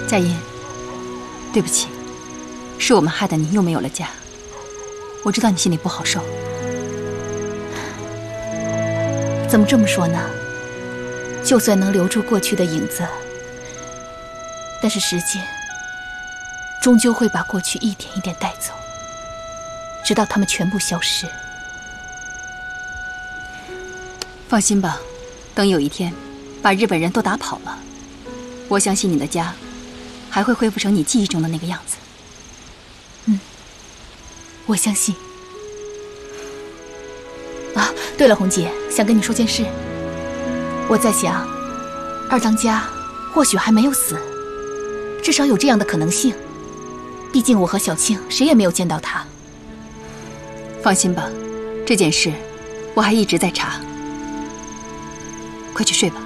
佳音，对不起，是我们害得你又没有了家。我知道你心里不好受。 怎么这么说呢？就算能留住过去的影子，但是时间终究会把过去一点一点带走，直到它们全部消失。 放心吧，等有一天把日本人都打跑了，我相信你的家还会恢复成你记忆中的那个样子。 我相信。啊，对了，红姐，想跟你说件事。我在想，二当家或许还没有死，至少有这样的可能性。毕竟我和小青谁也没有见到他。 放心吧，这件事我还一直在查。快去睡吧。